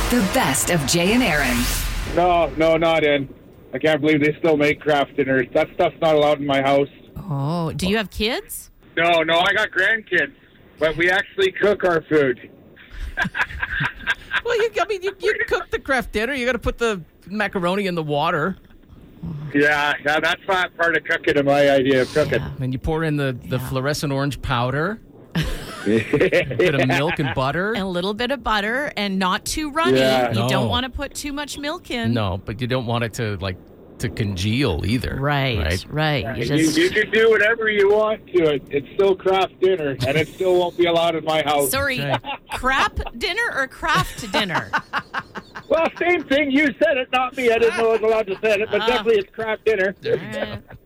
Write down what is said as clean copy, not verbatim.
The best of Jay and Aaron. No, not in. I can't believe they still make craft dinners. That stuff's not allowed in my house. Oh, do you have kids? No, I got grandkids, but we actually cook our food. Well, you cook the craft dinner. You got to put the macaroni in the water. Yeah, that's not part of cooking in my idea of cooking. And you pour in the fluorescent orange powder. A bit of milk and butter. And a little bit of butter and not too runny. Yeah. You No. don't want to put too much milk in. No, but you don't want it to congeal either. Right. You You can do whatever you want to it. It's still craft dinner, and it still won't be allowed in my house. Sorry, Okay. crap dinner or craft dinner? Well, same thing. You said it, not me. I didn't know I was allowed to say it, but definitely it's craft dinner. All right.